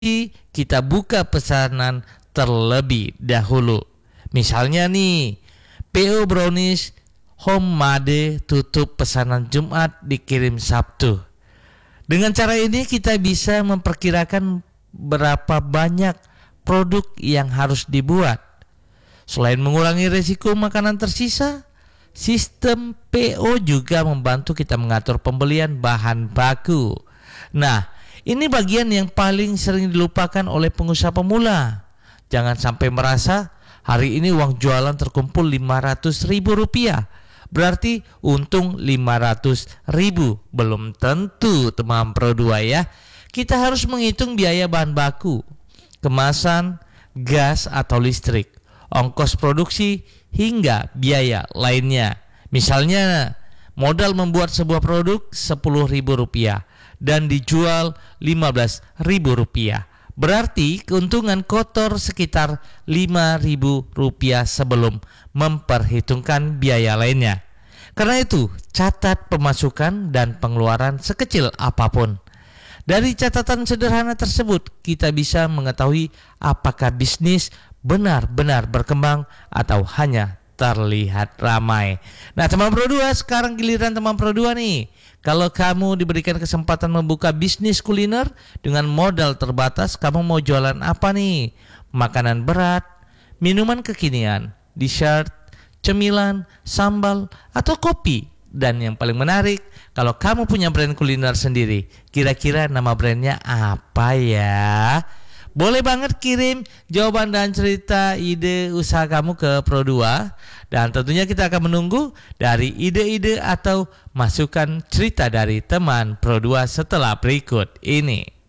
kita buka pesanan terlebih dahulu. Misalnya nih, PO Brownies Homemade tutup pesanan Jumat, dikirim Sabtu. Dengan cara ini kita bisa memperkirakan berapa banyak produk yang harus dibuat. Selain mengurangi risiko makanan tersisa, sistem PO juga membantu kita mengatur pembelian bahan baku. Nah, ini bagian yang paling sering dilupakan oleh pengusaha pemula. Jangan sampai merasa hari ini uang jualan terkumpul Rp500.000. Berarti untung 500.000. Belum tentu teman Pro 2 ya. Kita harus menghitung biaya bahan baku, kemasan, gas atau listrik, ongkos produksi, hingga biaya lainnya. Misalnya modal membuat sebuah produk Rp10.000 dan dijual Rp15.000. Berarti keuntungan kotor sekitar Rp5.000 sebelum memperhitungkan biaya lainnya. Karena itu, catat pemasukan dan pengeluaran sekecil apapun. Dari catatan sederhana tersebut, kita bisa mengetahui apakah bisnis benar-benar berkembang atau hanya terlihat ramai. Nah, teman Pro 2, sekarang giliran teman Pro 2 nih. Kalau kamu diberikan kesempatan membuka bisnis kuliner dengan modal terbatas, kamu mau jualan apa nih? Makanan berat, minuman kekinian, dessert, cemilan, sambal, atau kopi? Dan yang paling menarik, kalau kamu punya brand kuliner sendiri, kira-kira nama brandnya apa ya? Boleh banget kirim jawaban dan cerita ide usaha kamu ke Pro 2. Dan tentunya kita akan menunggu dari ide-ide atau masukan cerita dari teman Pro 2 setelah berikut ini.